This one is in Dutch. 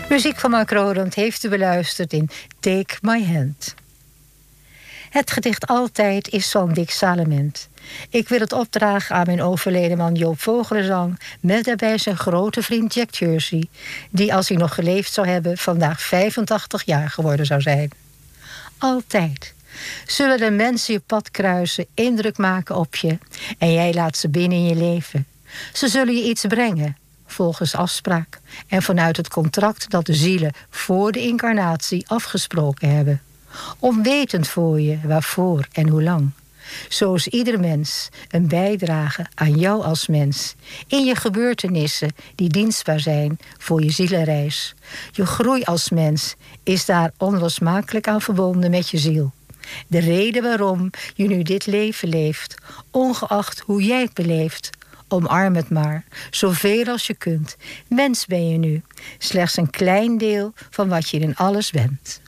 Muziek van Mark Rodent heeft u beluisterd in Take My Hand. Het gedicht Altijd is van Dick Sallement. Ik wil het opdragen aan mijn overleden man Joop Vogelenzang, met daarbij zijn grote vriend Jack Jersey, die als hij nog geleefd zou hebben vandaag 85 jaar geworden zou zijn. Altijd zullen de mensen je pad kruisen, indruk maken op je en jij laat ze binnen in je leven. Ze zullen je iets brengen, volgens afspraak en vanuit het contract dat de zielen voor de incarnatie afgesproken hebben. Onwetend voor je waarvoor en hoe lang. Zo is ieder mens een bijdrage aan jou als mens, in je gebeurtenissen die dienstbaar zijn voor je zielenreis. Je groei als mens is daar onlosmakelijk aan verbonden met je ziel. De reden waarom je nu dit leven leeft, ongeacht hoe jij het beleeft, omarm het maar, zoveel als je kunt. Mens ben je nu, slechts een klein deel van wat je in alles bent.